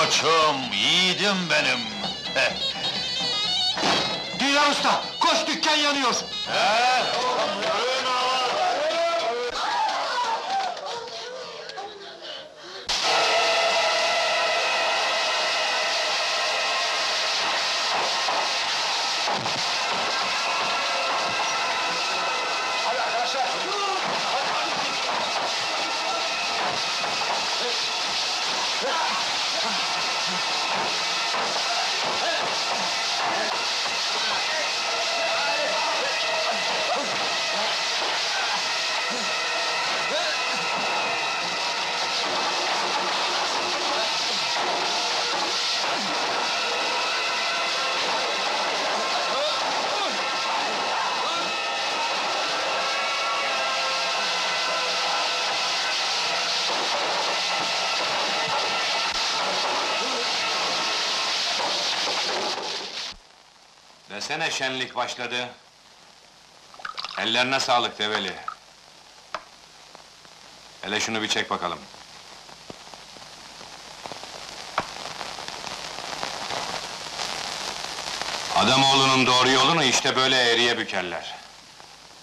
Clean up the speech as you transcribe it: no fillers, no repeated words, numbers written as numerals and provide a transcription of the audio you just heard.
Koçum, yiğidim benim! Dünya usta, koş dükkan yanıyor! Yürüyün ağalar! Hadi arkadaşlar! Desene şenlik başladı. Ellerine sağlık Develi. Hele şunu bir çek bakalım. Adamoğlunun doğru yolunu işte böyle eğriye bükerler.